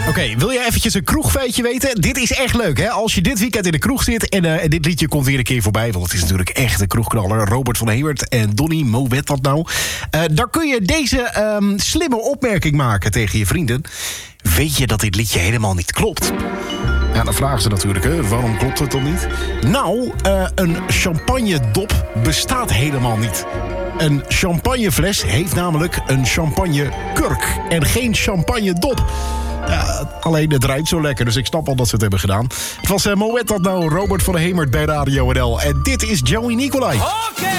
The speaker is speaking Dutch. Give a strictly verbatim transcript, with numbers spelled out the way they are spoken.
okay, wil je eventjes een kroegfeitje weten? Dit is echt leuk, hè? Als je dit weekend in de kroeg zit en, uh, en dit liedje komt weer een keer voorbij... want het is natuurlijk echt een kroegknaller. Robert van Hemert en Donny, Mo weet dat nou. Uh, dan kun je deze um, slimme opmerking maken tegen je vrienden. Weet je dat dit liedje helemaal niet klopt? Ja, dan vragen ze natuurlijk, hè, waarom klopt het dan niet? Nou, uh, een champagnedop bestaat helemaal niet. Een champagnefles heeft namelijk een champagnekurk en geen champagnedop. Ja, alleen het rijdt zo lekker, dus ik snap al dat ze het hebben gedaan. Het was uh, Moet dat nou, Robert van Hemert bij Radio N L. En dit is Joey Nicolai. Oké!